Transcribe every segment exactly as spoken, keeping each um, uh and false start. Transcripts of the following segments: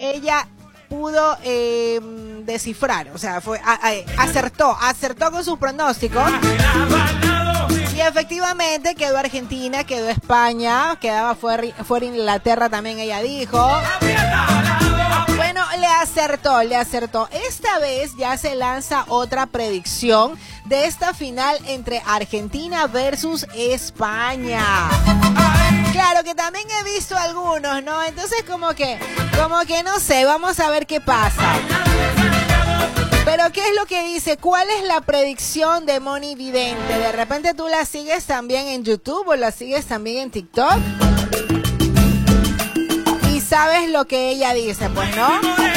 ella pudo eh, descifrar, o sea, fue a, a, acertó, acertó con sus pronósticos. Y efectivamente quedó Argentina, quedó España, quedaba fuera, fuera Inglaterra también, ella dijo. Bueno, le acertó, le acertó. Esta vez ya se lanza otra predicción de esta final entre Argentina versus España. Claro que también he visto algunos, ¿no? Entonces como que, como que no sé, vamos a ver qué pasa. Pero ¿qué es lo que dice? ¿Cuál es la predicción de Moni Vidente? De repente tú la sigues también en YouTube o la sigues también en TikTok. Y sabes lo que ella dice, pues, ¿no?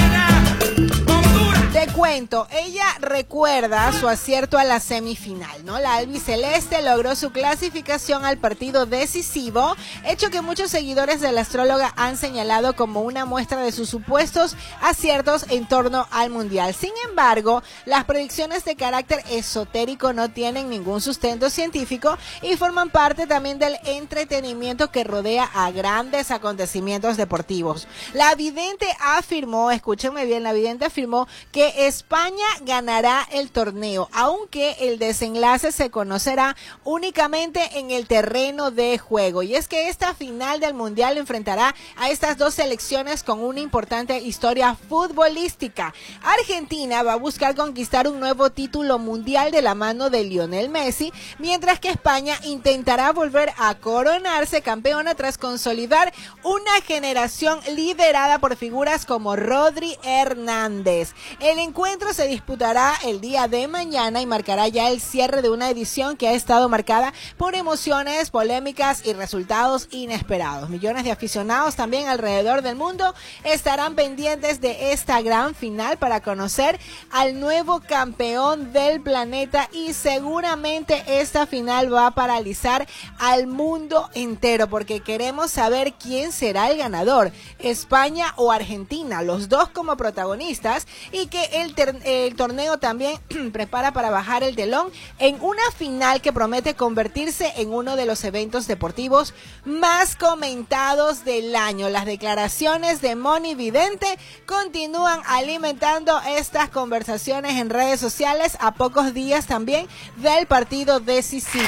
Te cuento, ella recuerda su acierto a la semifinal, ¿no? La albiceleste logró su clasificación al partido decisivo, hecho que muchos seguidores de la astróloga han señalado como una muestra de sus supuestos aciertos en torno al mundial. Sin embargo, las predicciones de carácter esotérico no tienen ningún sustento científico y forman parte también del entretenimiento que rodea a grandes acontecimientos deportivos. La vidente afirmó, escúchenme bien, la vidente afirmó que España ganará el torneo, aunque el desenlace se conocerá únicamente en el terreno de juego. Y es que esta final del Mundial enfrentará a estas dos selecciones con una importante historia futbolística. Argentina va a buscar conquistar un nuevo título mundial de la mano de Lionel Messi, mientras que España intentará volver a coronarse campeona tras consolidar una generación liderada por figuras como Rodri Hernández. El encuentro se disputará el día de mañana y marcará ya el cierre de una edición que ha estado marcada por emociones, polémicas y resultados inesperados. Millones de aficionados también alrededor del mundo estarán pendientes de esta gran final para conocer al nuevo campeón del planeta y seguramente esta final va a paralizar al mundo entero porque queremos saber quién será el ganador, España o Argentina, los dos como protagonistas, y que el, ter- el torneo también prepara para bajar el telón en una final que promete convertirse en uno de los eventos deportivos más comentados del año. Las declaraciones de Moni Vidente continúan alimentando estas conversaciones en redes sociales a pocos días también del partido decisivo.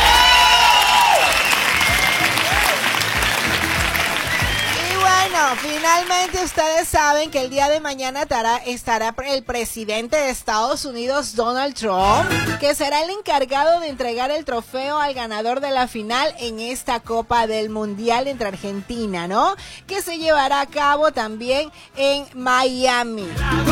Bueno, finalmente ustedes saben que el día de mañana estará, estará el presidente de Estados Unidos, Donald Trump, que será el encargado de entregar el trofeo al ganador de la final en esta Copa del Mundial entre Argentina, ¿no? Que se llevará a cabo también en Miami.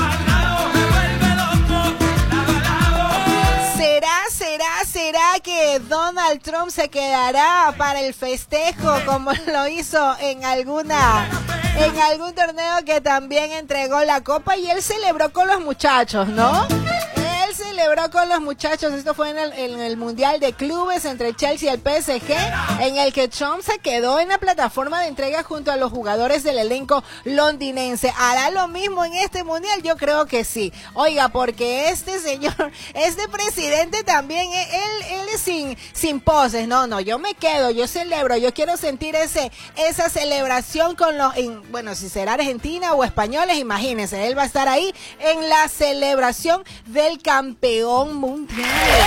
¿Será, será, será que Donald Trump se quedará para el festejo como lo hizo en alguna, en algún torneo que también entregó la copa y él celebró con los muchachos, ¿no? Él celebró con los muchachos, esto fue en el, en el Mundial de Clubes entre Chelsea y el P S G, en el que Trump se quedó en la plataforma de entrega junto a los jugadores del elenco londinense. ¿Hará lo mismo en este Mundial? Yo creo que sí. Oiga, porque este señor, este presidente también, él, él es sin, sin poses. No, no, yo me quedo, yo celebro, yo quiero sentir ese, esa celebración con los, en, bueno, si será Argentina o españoles, imagínense, él va a estar ahí en la celebración del campeón mundial.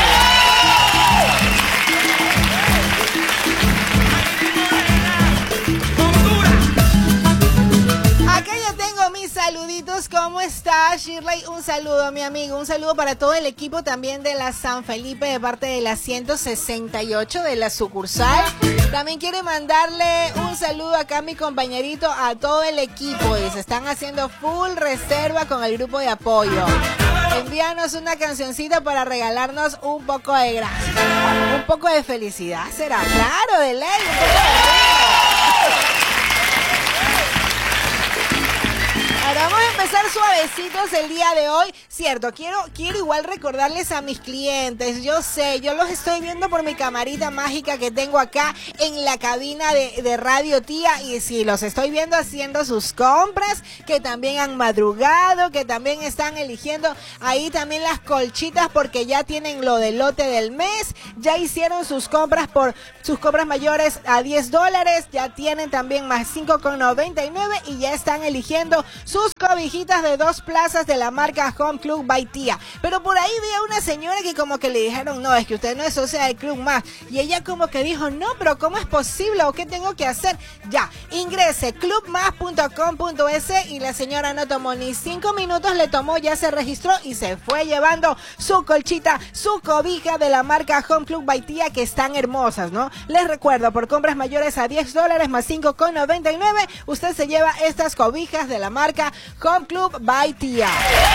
Acá ya tengo mis saluditos. ¿Cómo está, Shirley? Un saludo, mi amigo. Un saludo para todo el equipo también de la San Felipe de parte de la ciento sesenta y ocho de la sucursal. También quiere mandarle un saludo acá a mi compañerito, a todo el equipo. Y se están haciendo full reserva con el grupo de apoyo. Envíanos una cancioncita para regalarnos un poco de gracia, un poco de felicidad, será, claro, de ley, un poco de ritmo. Ahora vamos a empezar suavecitos el día de hoy. Cierto, quiero, quiero igual recordarles a mis clientes, yo sé, yo los estoy viendo por mi camarita mágica que tengo acá en la cabina de, de Radio Tía, y sí, los estoy viendo haciendo sus compras, que también han madrugado, que también están eligiendo ahí también las colchitas porque ya tienen lo del lote del mes, ya hicieron sus compras por sus compras mayores a diez dólares, ya tienen también más cinco con noventa y nueve y ya están eligiendo sus cobijitas de dos plazas de la marca Home Club by Tía. Pero por ahí vi a una señora que como que le dijeron, no, es que usted no es socia del Club Más. Y ella como que dijo, no, pero ¿cómo es posible? ¿O qué tengo que hacer? Ya, ingrese club más punto com punto es y la señora no tomó ni cinco minutos, le tomó, ya se registró y se fue llevando su colchita, su cobija de la marca Home Club by Tía, que están hermosas, ¿no? Les recuerdo, por compras mayores a diez dólares más cinco con noventa y nueve, usted se lleva estas cobijas de la marca Home Club by Tía.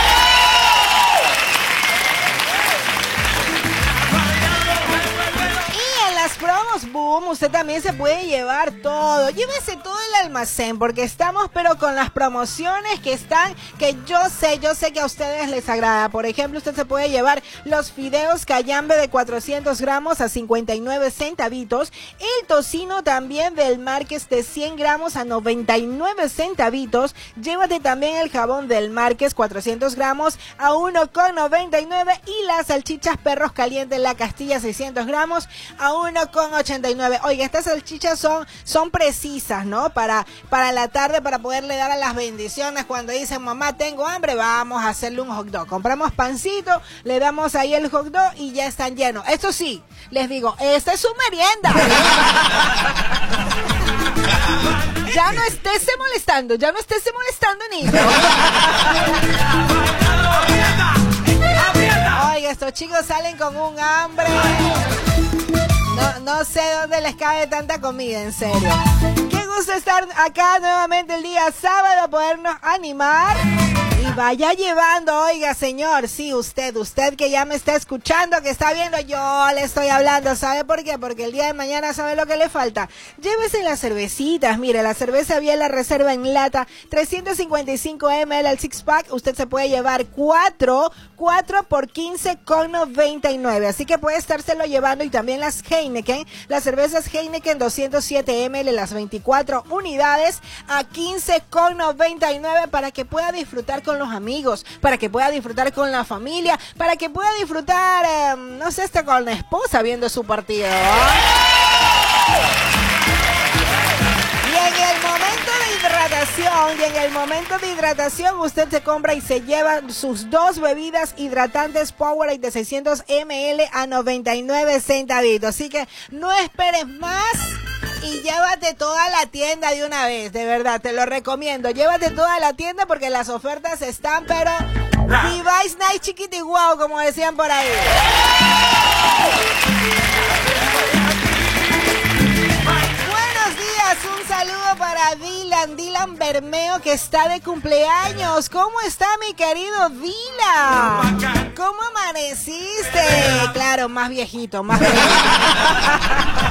Las promos boom, usted también se puede llevar todo, llévese todo el almacén porque estamos pero con las promociones que están, que yo sé, yo sé que a ustedes les agrada. Por ejemplo, usted se puede llevar los fideos cayambe de cuatrocientos gramos a cincuenta y nueve centavitos, el tocino también del Márquez de cien gramos a noventa y nueve centavitos, llévate también el jabón del Márquez cuatrocientos gramos a uno con noventa y nueve y las salchichas perros calientes La Castilla seiscientos gramos a uno con ochenta y nueve. Oiga, estas salchichas son, son precisas, ¿no? Para, para la tarde, para poderle dar a las bendiciones cuando dicen, mamá, tengo hambre, vamos a hacerle un hot dog. Compramos pancito, le damos ahí el hot dog y ya están llenos. Esto sí, les digo, esta es su merienda. Ya no estés molestando, ya no estés molestando, niño. Oiga, estos chicos salen con un hambre. No, no sé dónde les cabe tanta comida, en serio. Qué gusto estar acá nuevamente el día sábado, podernos animar. Y vaya llevando, oiga, señor, sí, usted, usted que ya me está escuchando, que está viendo, yo le estoy hablando, ¿sabe por qué? Porque el día de mañana, ¿sabe lo que le falta? Llévese las cervecitas, mire, la cerveza Biela Reserva en lata, trescientos cincuenta y cinco mililitros al six pack, usted se puede llevar cuatro, cuatro por quince con noventa y nueve, así que puede estárselo llevando. Y también las Heineken, las cervezas Heineken doscientos siete mililitros, las veinticuatro unidades a quince con noventa y nueve para que pueda disfrutar con los amigos, para que pueda disfrutar con la familia, para que pueda disfrutar, eh, no sé, hasta con la esposa viendo su partido. Y en el momento de hidratación, y en el momento de hidratación, usted se compra y se lleva sus dos bebidas hidratantes Powerade de seiscientos mililitros a noventa y nueve centavitos. Así que no esperes más y llévate toda la tienda de una vez, de verdad, te lo recomiendo. Llévate toda la tienda porque las ofertas están, pero device nice, chiquito y guau, como decían por ahí. Buenos días, un saludo para Dylan, Dylan Bermeo, que está de cumpleaños. ¿Cómo está mi querido Dylan? ¿Cómo amaneciste? Claro, más viejito, más viejito.